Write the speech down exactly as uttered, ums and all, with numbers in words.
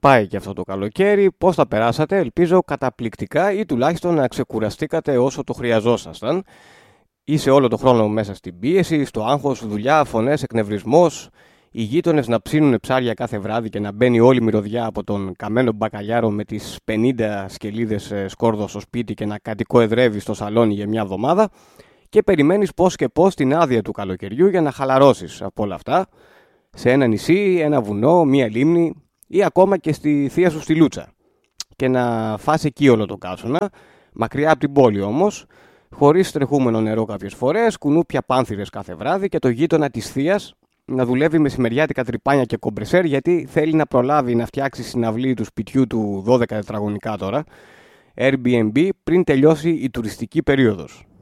πάει και αυτό το καλοκαίρι. Πώς θα περάσατε? Ελπίζω καταπληκτικά ή τουλάχιστον να ξεκουραστήκατε όσο το χρειαζόσασταν. Είσαι όλο το χρόνο μέσα στην πίεση, στο άγχος, δουλειά, φωνές, εκνευρισμός. Οι γείτονες να ψήνουν ψάρια κάθε βράδυ και να μπαίνει όλη η μυρωδιά από τον καμένο μπακαλιάρο με τις πενήντα σκελίδες σκόρδο στο σπίτι και να κατοικοεδρεύει στο σαλόνι για μια εβδομάδα. Και περιμένεις πώς και πώς την άδεια του καλοκαιριού για να χαλαρώσεις από όλα αυτά. Σε ένα νησί, ένα βουνό, μία λίμνη ή ακόμα και στη θεία σου στη Λούτσα. Και να φας εκεί όλο το καύσωνα, μακριά από την πόλη όμως, χωρίς τρεχούμενο νερό κάποιες φορές, κουνούπια πάνθυρες κάθε βράδυ και το γείτονα της θείας να δουλεύει μεσημεριάτικα τρυπάνια και κομπρεσέρ γιατί θέλει να προλάβει να φτιάξει συναυλή του σπιτιού του δώδεκα τετραγωνικά τώρα, Airbnb, πριν τελειώσει η τουριστική περίοδος.